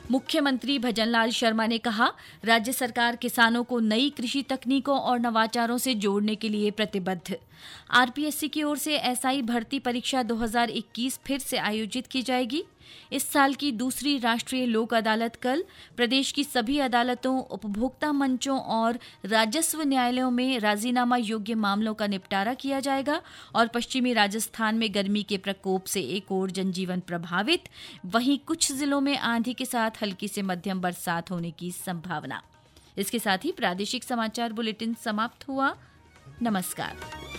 मुख्यमंत्री भजनलाल शर्मा ने कहा, राज्य सरकार किसानों को नई कृषि तकनीकों और नवाचारों से जोड़ने के लिए प्रतिबद्ध। आरपीएससी की ओर से एसआई भर्ती परीक्षा 2021 फिर से आयोजित की जाएगी। इस साल की दूसरी राष्ट्रीय लोक अदालत कल प्रदेश की सभी अदालतों, उपभोक्ता मंचों और राजस्व न्यायालयों में राजीनामा योग्य मामलों का निपटारा किया जाएगा। और पश्चिमी राजस्थान में गर्मी के प्रकोप से एक ओर जनजीवन प्रभावित, वहीं कुछ जिलों में आंधी के साथ हल्की से मध्यम बरसात होने की संभावना। इसके साथ ही प्रादेशिक समाचार बुलेटिन समाप्त हुआ। नमस्कार।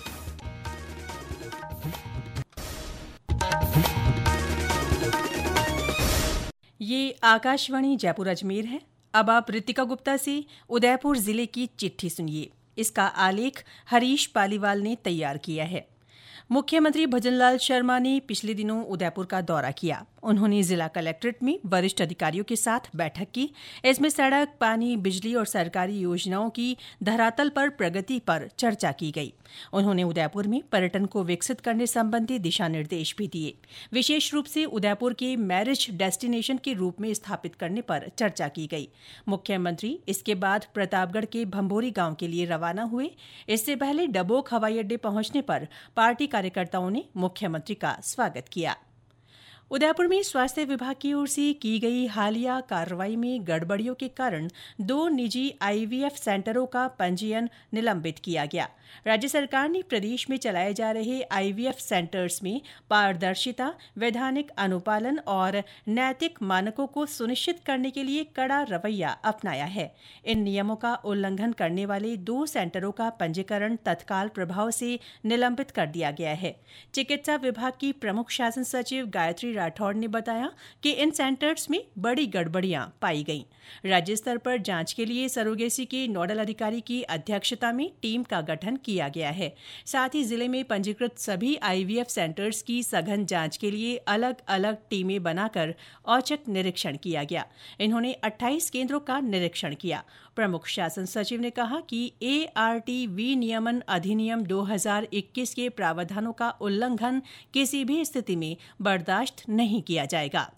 ये आकाशवाणी जयपुर अजमेर है। अब आप रितिका गुप्ता से उदयपुर जिले की चिट्ठी सुनिए। इसका आलेख हरीश पालीवाल ने तैयार किया है। मुख्यमंत्री भजनलाल शर्मा ने पिछले दिनों उदयपुर का दौरा किया। उन्होंने जिला कलेक्ट्रेट में वरिष्ठ अधिकारियों के साथ बैठक की। इसमें सड़क, पानी, बिजली और सरकारी योजनाओं की धरातल पर प्रगति पर चर्चा की गई। उन्होंने उदयपुर में पर्यटन को विकसित करने संबंधी दिशा निर्देश भी दिए। विशेष रूप से उदयपुर के मैरिज डेस्टिनेशन के रूप में स्थापित करने पर चर्चा की गई। मुख्यमंत्री इसके बाद प्रतापगढ़ के भंभोरी गांव के लिए रवाना हुए। इससे पहले डबोक हवाई अड्डे पहुंचने पर पार्टी कार्यकर्ताओं ने मुख्यमंत्री का स्वागत किया। उदयपुर में स्वास्थ्य विभाग की ओर से की गई हालिया कार्रवाई में गड़बड़ियों के कारण 2 निजी आईवीएफ सेंटरों का पंजीयन निलंबित किया गया। राज्य सरकार ने प्रदेश में चलाए जा रहे आईवीएफ सेंटर्स में पारदर्शिता, वैधानिक अनुपालन और नैतिक मानकों को सुनिश्चित करने के लिए कड़ा रवैया अपनाया है। इन नियमों का उल्लंघन करने वाले 2 सेंटरों का पंजीकरण तत्काल प्रभाव से निलंबित कर दिया गया है। चिकित्सा विभाग की प्रमुख शासन सचिव गायत्री राठौड़ ने बताया कि इन सेंटर्स में बड़ी गड़बड़ियां पाई गईं। राज्य स्तर पर जांच के लिए सरोगेसी के नोडल अधिकारी की अध्यक्षता में टीम का गठन किया गया है। साथ ही जिले में पंजीकृत सभी आईवीएफ सेंटर्स की सघन जांच के लिए अलग अलग टीमें बनाकर औचक निरीक्षण किया गया। इन्होंने 28 केंद्रों का निरीक्षण किया। प्रमुख शासन सचिव ने कहा कि एआरटी विनियमन अधिनियम 2021 के प्रावधानों का उल्लंघन किसी भी स्थिति में बर्दाश्त नहीं किया जाएगा।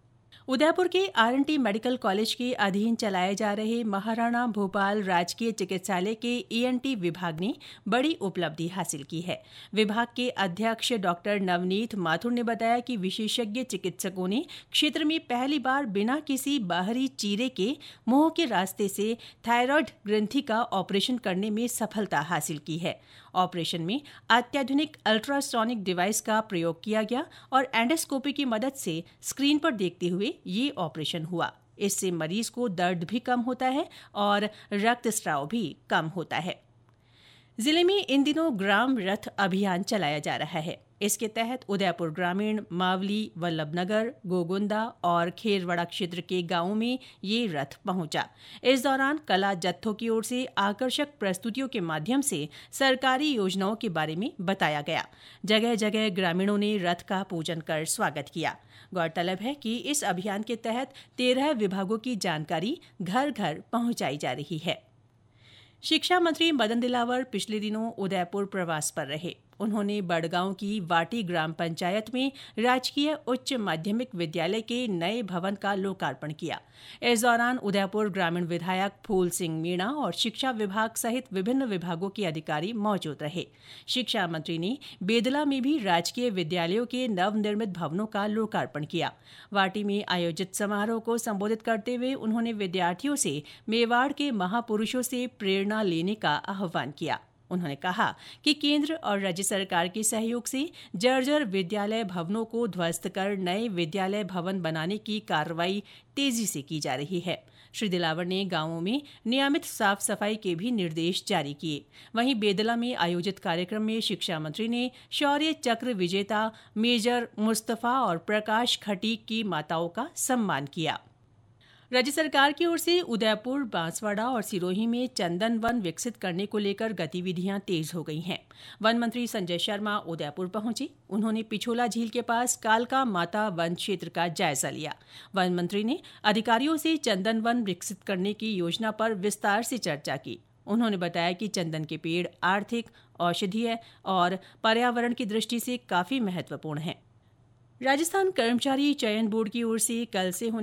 उदयपुर के आरएनटी मेडिकल कॉलेज के अधीन चलाए जा रहे महाराणा भोपाल राजकीय चिकित्सालय के ईएनटी विभाग ने बड़ी उपलब्धि हासिल की है। विभाग के अध्यक्ष डॉक्टर नवनीत माथुर ने बताया कि विशेषज्ञ चिकित्सकों ने क्षेत्र में पहली बार बिना किसी बाहरी चीरे के मुंह के रास्ते से थायराइड ग्रंथि का ऑपरेशन करने में सफलता हासिल की है। ऑपरेशन में अत्याधुनिक अल्ट्रासोनिक डिवाइस का प्रयोग किया गया और एंडोस्कोपी की मदद से स्क्रीन पर देखते हुए ये ऑपरेशन हुआ। इससे मरीज को दर्द भी कम होता है और रक्तस्राव भी कम होता है। जिले में इन दिनों ग्राम रथ अभियान चलाया जा रहा है। इसके तहत उदयपुर ग्रामीण, मावली, वल्लभनगर, गोगुंदा और खेरवड़ा क्षेत्र के गांवों में ये रथ पहुंचा। इस दौरान कला जत्थों की ओर से आकर्षक प्रस्तुतियों के माध्यम से सरकारी योजनाओं के बारे में बताया गया। जगह जगह ग्रामीणों ने रथ का पूजन कर स्वागत किया। गौरतलब है कि इस अभियान के तहत 13 विभागों की जानकारी घर घर पहुंचाई जा रही है। शिक्षा मंत्री मदन दिलावर पिछले दिनों उदयपुर प्रवास पर रहे। उन्होंने बड़गांव की वाटी ग्राम पंचायत में राजकीय उच्च माध्यमिक विद्यालय के नए भवन का लोकार्पण किया। इस दौरान उदयपुर ग्रामीण विधायक फूल सिंह मीणा और शिक्षा विभाग सहित विभिन्न विभागों के अधिकारी मौजूद रहे। शिक्षा मंत्री ने बेदला में भी राजकीय विद्यालयों के नवनिर्मित भवनों का लोकार्पण किया। वाटी में आयोजित समारोह को संबोधित करते हुए उन्होंने विद्यार्थियों से मेवाड़ के महापुरुषों से प्रेरणा लेने का आह्वान किया। उन्होंने कहा कि केंद्र और राज्य सरकार के सहयोग से जर्जर विद्यालय भवनों को ध्वस्त कर नए विद्यालय भवन बनाने की कार्रवाई तेजी से की जा रही है। श्री दिलावर ने गांवों में नियमित साफ सफाई के भी निर्देश जारी किए। वहीं बेदला में आयोजित कार्यक्रम में शिक्षा मंत्री ने शौर्य चक्र विजेता मेजर मुस्तफा और प्रकाश खटीक की माताओं का सम्मान किया। राज्य सरकार की ओर से उदयपुर, बांसवाड़ा और सिरोही में चंदन वन विकसित करने को लेकर गतिविधियां तेज हो गई हैं। वन मंत्री संजय शर्मा उदयपुर पहुंचे। उन्होंने पिछोला झील के पास कालका माता वन क्षेत्र का जायजा लिया। वन मंत्री ने अधिकारियों से चंदन वन विकसित करने की योजना पर विस्तार से चर्चा की। उन्होंने बताया कि चंदन के पेड़ आर्थिक, औषधीय और पर्यावरण की दृष्टि से काफी महत्वपूर्ण हैं। राजस्थान कर्मचारी चयन बोर्ड की ओर से कल से होने